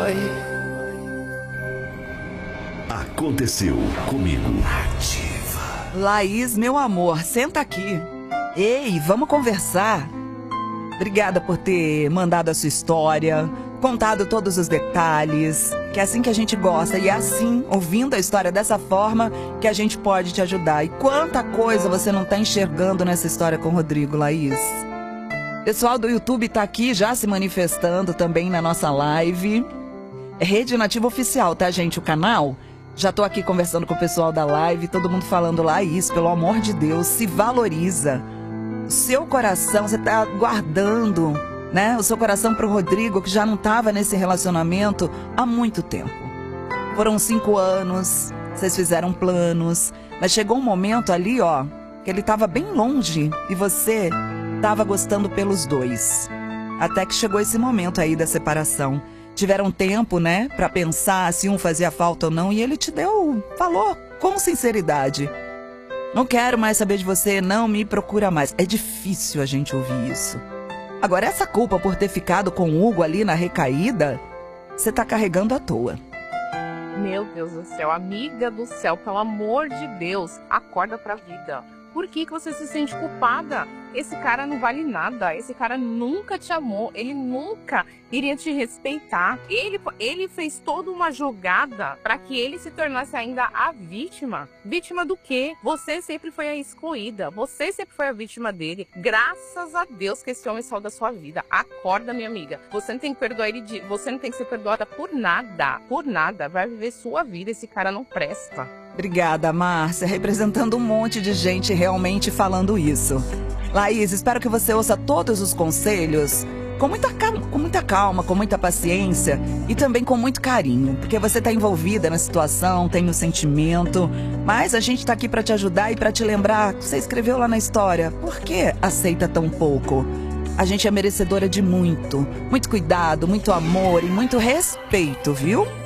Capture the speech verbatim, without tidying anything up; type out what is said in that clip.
Pai. Aconteceu comigo. Laís, meu amor, senta aqui. Ei, vamos conversar. Obrigada por ter mandado a sua história, contado todos os detalhes, que é assim que a gente gosta. E é assim, ouvindo a história dessa forma, que a gente pode te ajudar. E quanta coisa você não está enxergando nessa história com o Rodrigo, Laís. Pessoal do YouTube tá aqui já se manifestando também na nossa live. É Rede Nativa Oficial, tá, gente? O canal. Já tô aqui conversando com o pessoal da live, todo mundo falando, Laís, pelo amor de Deus, se valoriza. O seu coração, você tá guardando, né? O seu coração pro Rodrigo, que já não tava nesse relacionamento há muito tempo. Foram cinco anos, vocês fizeram planos, mas chegou um momento ali, ó, que ele tava bem longe e você tava gostando pelos dois. Até que chegou esse momento aí da separação. Tiveram tempo, né, pra pensar se um fazia falta ou não, e ele te deu, falou com sinceridade. Não quero mais saber de você, não me procura mais. É difícil a gente ouvir isso. Agora, essa culpa por ter ficado com o Hugo ali na recaída, você tá carregando à toa. Meu Deus do céu, amiga do céu, pelo amor de Deus, acorda pra vida. Por que que você se sente culpada? Esse cara não vale nada, esse cara nunca te amou, ele nunca iria te respeitar. Ele, ele fez toda uma jogada para que ele se tornasse ainda a vítima. Vítima do quê? Você sempre foi a excluída, você sempre foi a vítima dele. Graças a Deus que esse homem saiu da sua vida. Acorda, minha amiga. Você não tem que perdoar ele, de, você não tem que ser perdoada por nada, por nada. Vai viver sua vida, esse cara não presta. Obrigada, Márcia, representando um monte de gente realmente falando isso. Laís, espero que você ouça todos os conselhos com muita calma, com muita calma, com muita paciência e também com muito carinho, porque você está envolvida na situação, tem o sentimento, mas a gente está aqui para te ajudar e para te lembrar que você escreveu lá na história. Por que aceita tão pouco? A gente é merecedora de muito, muito cuidado, muito amor e muito respeito, viu?